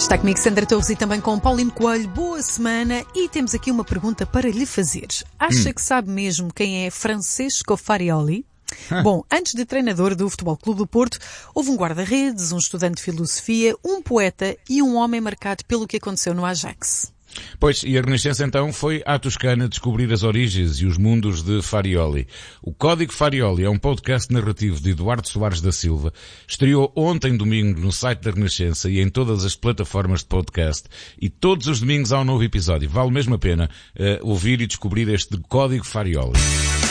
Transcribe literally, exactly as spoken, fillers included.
Está comigo Sandra Torres e também com Paulinho Coelho. Boa semana e temos aqui uma pergunta para lhe fazer. Acha hum. que sabe mesmo quem é Francesco Farioli? Bom, antes de treinador do Futebol Clube do Porto, houve um guarda-redes, um estudante de filosofia, um poeta e um homem marcado pelo que aconteceu no Ajax. Pois, e a Renascença então foi à Toscana descobrir as origens e os mundos de Farioli. O Código Farioli é um podcast narrativo de Eduardo Soares da Silva. Estreou ontem domingo no site da Renascença e em todas as plataformas de podcast. E todos os domingos há um novo episódio. Vale mesmo a pena uh, ouvir e descobrir este Código Farioli.